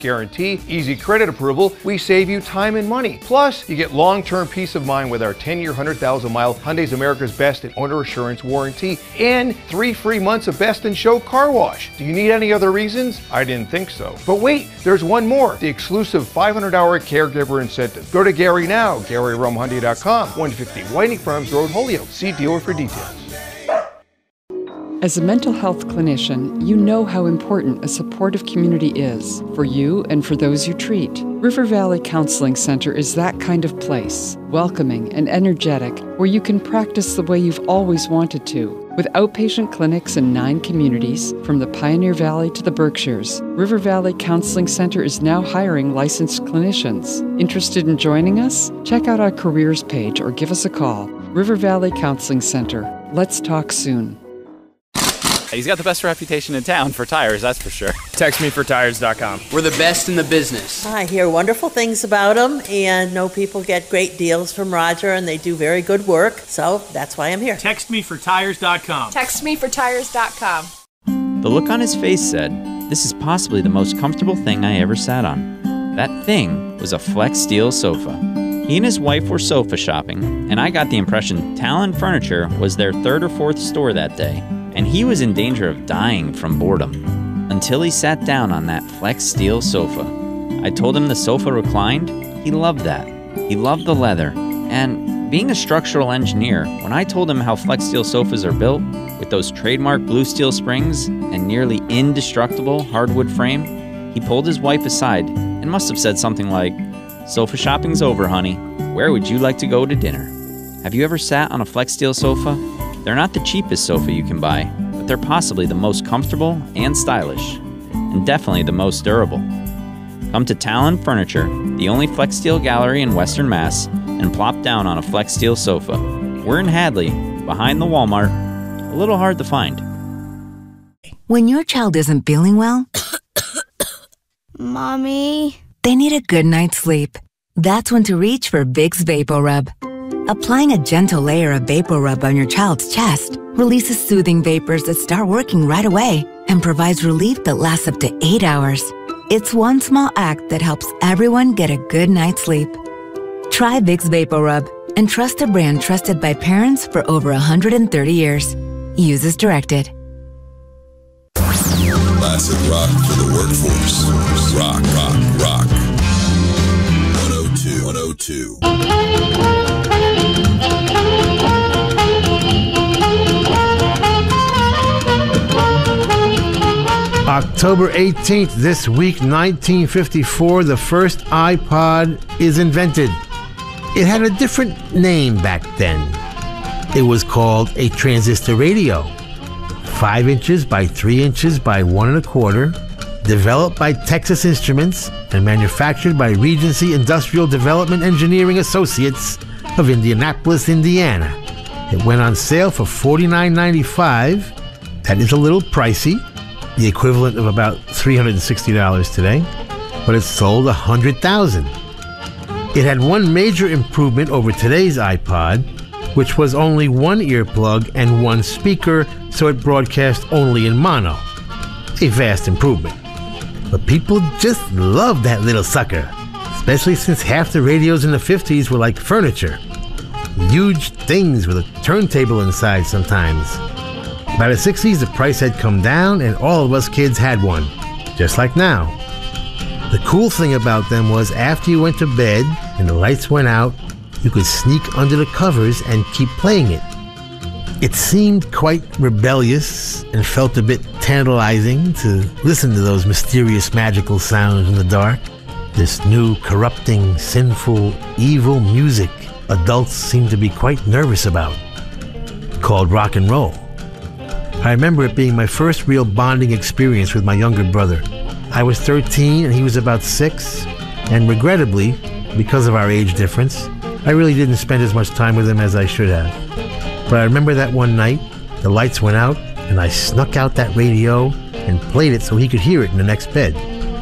guarantee, easy credit approval, we save you time and money. Plus, you get long-term peace of mind with our 10-year, 100,000-mile Hyundai's America's Best in Owner Assurance Warranty and 3 free months of Best in Show Car Wash. Do you need any other reasons? I didn't think so. But wait, there's one more, the exclusive 500-hour caregiver incentive. Go to Gary now, GaryRumHyundai.com, 150 Whiting Farms Road, Holyoke. See dealer for details. As a mental health clinician, you know how important a supportive community is for you and for those you treat. River Valley Counseling Center is that kind of place, welcoming and energetic, where you can practice the way you've always wanted to. With outpatient clinics in 9 communities, from the Pioneer Valley to the Berkshires, River Valley Counseling Center is now hiring licensed clinicians. Interested in joining us? Check out our careers page or give us a call. River Valley Counseling Center. Let's talk soon. He's got the best reputation in town for tires, that's for sure. TextMeForTires.com. We're the best in the business. I hear wonderful things about them and know people get great deals from Roger and they do very good work. So that's why I'm here. TextMeForTires.com. TextMeForTires.com. The look on his face said, "This is possibly the most comfortable thing I ever sat on." That thing was a Flex Steel sofa. He and his wife were sofa shopping, and I got the impression Talon Furniture was their 3rd or 4th store that day. And he was in danger of dying from boredom until he sat down on that Flex Steel sofa. I told him the sofa reclined. He loved that. He loved the leather. And being a structural engineer, when I told him how Flex Steel sofas are built, with those trademark blue steel springs and nearly indestructible hardwood frame, he pulled his wife aside and must have said something like, "Sofa shopping's over, honey. Where would you like to go to dinner?" Have you ever sat on a Flex Steel sofa? They're not the cheapest sofa you can buy, but they're possibly the most comfortable and stylish, and definitely the most durable. Come to Talon Furniture, the only Flex Steel gallery in Western Mass, and plop down on a Flex Steel sofa. We're in Hadley, behind the Walmart, a little hard to find. When your child isn't feeling well, Mommy, they need a good night's sleep. That's when to reach for Vicks VapoRub. Applying a gentle layer of VapoRub on your child's chest releases soothing vapors that start working right away and provides relief that lasts up to 8 hours. It's one small act that helps everyone get a good night's sleep. Try Vicks VapoRub and trust a brand trusted by parents for over 130 years. Use as directed. Classic rock for the workforce. Rock, rock, rock. 102. October 18th, this week, 1954, the first iPod is invented. It had a different name back then. It was called a transistor radio. 5 inches by 3 inches by 1 1/4, developed by Texas Instruments and manufactured by Regency Industrial Development Engineering Associates of Indianapolis, Indiana. It went on sale for $49.95. That is a little pricey, the equivalent of about $360 today, but it sold 100,000. It had one major improvement over today's iPod, which was only one earplug and one speaker, so it broadcast only in mono. A vast improvement. But people just loved that little sucker, especially since half the radios in the 50s were like furniture. Huge things with a turntable inside sometimes. By the 60s, the price had come down and all of us kids had one, just like now. The cool thing about them was after you went to bed and the lights went out, you could sneak under the covers and keep playing it. It seemed quite rebellious and felt a bit tantalizing to listen to those mysterious magical sounds in the dark. This new, corrupting, sinful, evil music adults seemed to be quite nervous about, called rock and roll. I remember it being my first real bonding experience with my younger brother. I was 13 and he was about 6, and regrettably, because of our age difference, I really didn't spend as much time with him as I should have. But I remember that one night, the lights went out, and I snuck out that radio and played it so he could hear it in the next bed.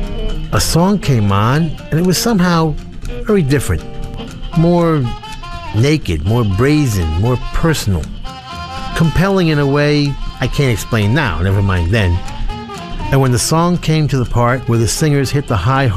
A song came on, and it was somehow very different. More naked, more brazen, more personal. Compelling in a way I can't explain now, never mind then. And when the song came to the part where the singers hit the high